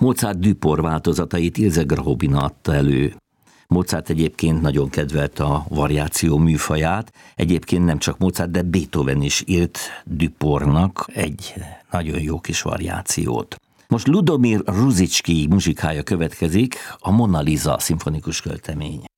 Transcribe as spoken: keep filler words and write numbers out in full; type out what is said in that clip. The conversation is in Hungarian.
Mozart Duport változatait Ilse Grobina adta elő. Mozart egyébként nagyon kedvelte a variáció műfaját, egyébként nem csak Mozart, de Beethoven is írt Duportnak egy nagyon jó kis variációt. Most Ludomir Ruzicki muzsikája következik, a Mona Lisa szimfonikus költemény.